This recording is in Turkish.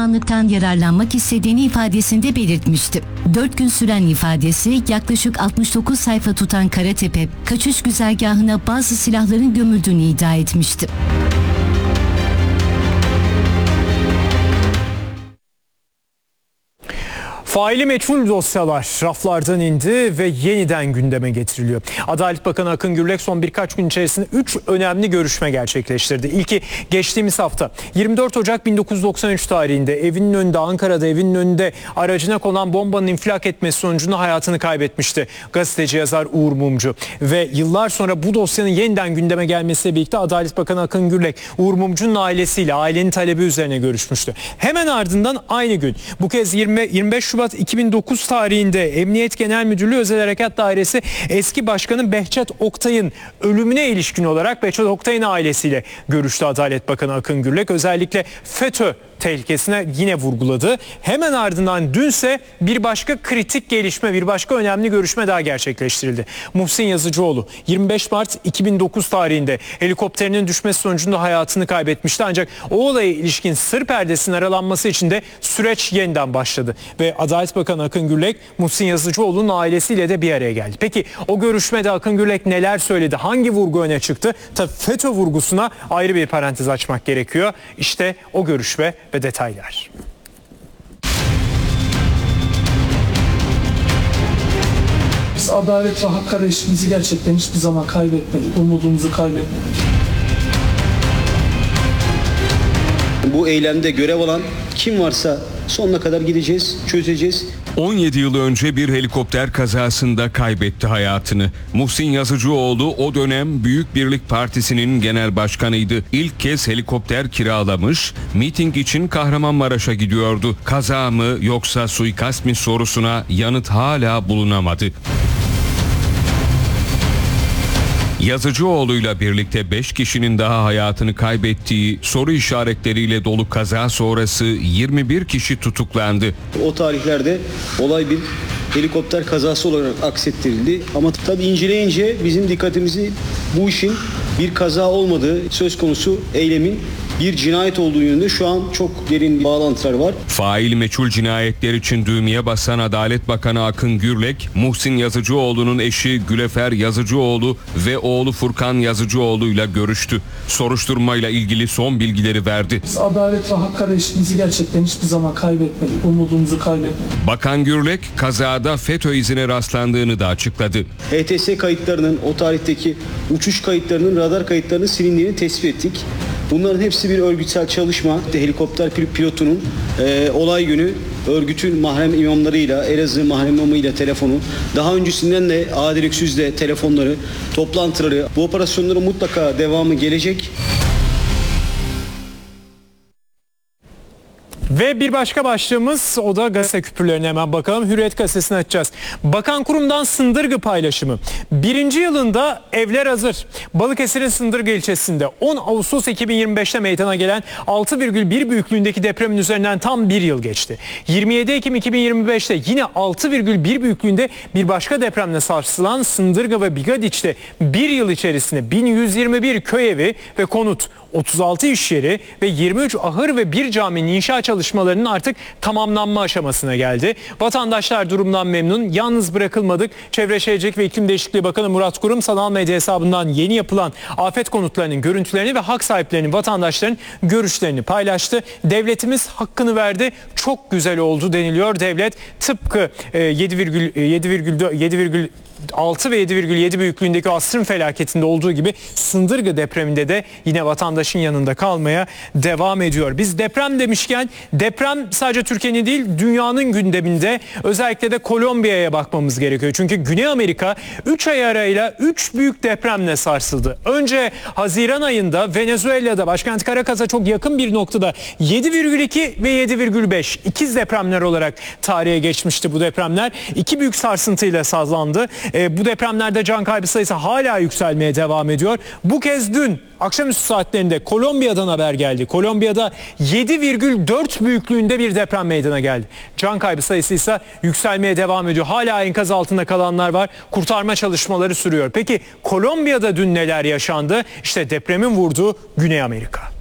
pişmanlıktan yararlanmak istediğini ifadesinde belirtmişti. 4 gün süren ifadesi yaklaşık 69 sayfa tutan Karatepe, kaçış güzergahına bazı silahların gömüldüğünü iddia etmişti. Faili meçhul dosyalar raflardan indi ve yeniden gündeme getiriliyor. Adalet Bakanı Akın Gürlek son birkaç gün içerisinde 3 önemli görüşme gerçekleştirdi. İlki geçtiğimiz hafta 24 Ocak 1993 tarihinde evinin önünde, Ankara'da evinin önünde aracına konan bombanın infilak etmesi sonucunda hayatını kaybetmişti gazeteci yazar Uğur Mumcu. Ve yıllar sonra bu dosyanın yeniden gündeme gelmesiyle birlikte Adalet Bakanı Akın Gürlek Uğur Mumcu'nun ailesiyle ailenin talebi üzerine görüşmüştü. Hemen ardından aynı gün bu kez 25 Şubat 2009 tarihinde Emniyet Genel Müdürlüğü Özel Harekat Dairesi eski başkanı Behçet Oktay'ın ölümüne ilişkin olarak Behçet Oktay'ın ailesiyle görüştü Adalet Bakanı Akın Gürlek. Özellikle FETÖ tehlikesine yine vurguladı. Hemen ardından dünse bir başka kritik gelişme, bir başka önemli görüşme daha gerçekleştirildi. Muhsin Yazıcıoğlu 25 Mart 2009 tarihinde helikopterinin düşmesi sonucunda hayatını kaybetmişti. Ancak o olaya ilişkin sır perdesinin aralanması için de süreç yeniden başladı. Ve Adalet Bakanı Akın Gürlek Muhsin Yazıcıoğlu'nun ailesiyle de bir araya geldi. Peki o görüşmede Akın Gürlek neler söyledi? Hangi vurgu öne çıktı? Tabii FETÖ vurgusuna ayrı bir parantez açmak gerekiyor. İşte o görüşme ve detaylar. Biz adalet ve hak arayışımızı gerçekten hiçbir zaman kaybetmedik. Umudumuzu kaybetmedik. Bu eylemde görev alan kim varsa sonuna kadar gideceğiz, çözeceğiz. 17 yıl önce bir helikopter kazasında kaybetti hayatını. Muhsin Yazıcıoğlu o dönem Büyük Birlik Partisi'nin genel başkanıydı. İlk kez helikopter kiralamış, miting için Kahramanmaraş'a gidiyordu. Kaza mı yoksa suikast mi sorusuna yanıt hala bulunamadı. Yazıcıoğlu'yla birlikte 5 kişinin daha hayatını kaybettiği soru işaretleriyle dolu kaza sonrası 21 kişi tutuklandı. O tarihlerde olay bir helikopter kazası olarak aksettirildi. Ama tabii inceleyince bizim dikkatimizi bu işin bir kaza olmadığı, söz konusu eylemin bir cinayet olduğu yönünde şu an çok derin bağlantılar var. Faili meçhul cinayetler için düğmeye basan Adalet Bakanı Akın Gürlek, Muhsin Yazıcıoğlu'nun eşi Gülefer Yazıcıoğlu ve oğlu Furkan Yazıcıoğlu'yla görüştü. Soruşturmayla ilgili son bilgileri verdi. Biz adalet ve hak arayışımızı gerçekten hiçbir zaman kaybetmedik. Umudumuzu kaybetmedik. Bakan Gürlek, kazada FETÖ izine rastlandığını da açıkladı. HTS kayıtlarının, o tarihteki uçuş kayıtlarının, radar kayıtlarının silindiğini tespit ettik. Bunların hepsi bir örgütsel çalışma. Helikopter pilotunun olay günü örgütün mahrem imamlarıyla, Elazığ mahrem imamıyla telefonu, daha öncesinden de Adil Öksüz'le telefonları, toplantıları, bu operasyonların mutlaka devamı gelecek. Ve bir başka başlığımız o da gazete küpürlerine hemen bakalım. Hürriyet gazetesini açacağız. Bakan Kurum'dan Sındırgı paylaşımı. 1. yılında evler hazır. Balıkesir'in Sındırgı ilçesinde 10 Ağustos 2025'te meydana gelen 6,1 büyüklüğündeki depremin üzerinden tam bir yıl geçti. 27 Ekim 2025'te yine 6,1 büyüklüğünde bir başka depremle sarsılan Sındırgı ve Bigadiç'te bir yıl içerisinde 1121 köy evi ve konut, 36 iş yeri ve 23 ahır ve bir caminin inşa çalışmalarının artık tamamlanma aşamasına geldi. Vatandaşlar durumdan memnun. Yalnız bırakılmadık. Çevre Şehircilik ve İklim Değişikliği Bakanı Murat Kurum sanal medya hesabından yeni yapılan afet konutlarının görüntülerini ve hak sahiplerinin, vatandaşların görüşlerini paylaştı. Devletimiz hakkını verdi. Çok güzel oldu deniliyor. Devlet tıpkı 7,6 ve 7,7 büyüklüğündeki asrın felaketinde olduğu gibi Sındırgı depreminde de yine vatandaşın yanında kalmaya devam ediyor. Biz deprem demişken deprem sadece Türkiye'nin değil dünyanın gündeminde, özellikle de Kolombiya'ya bakmamız gerekiyor. Çünkü Güney Amerika 3 ay arayla 3 büyük depremle sarsıldı. Önce Haziran ayında Venezuela'da başkent Caracas'a çok yakın bir noktada 7,2 ve 7,5 ikiz depremler olarak tarihe geçmişti bu depremler. 2 büyük sarsıntıyla sazlandı. Bu depremlerde can kaybı sayısı hala yükselmeye devam ediyor. Bu kez dün akşamüstü saatlerinde Kolombiya'dan haber geldi. Kolombiya'da 7,4 büyüklüğünde bir deprem meydana geldi. Can kaybı sayısı ise yükselmeye devam ediyor. Hala enkaz altında kalanlar var. Kurtarma çalışmaları sürüyor. Peki Kolombiya'da dün neler yaşandı? İşte depremin vurduğu Güney Amerika.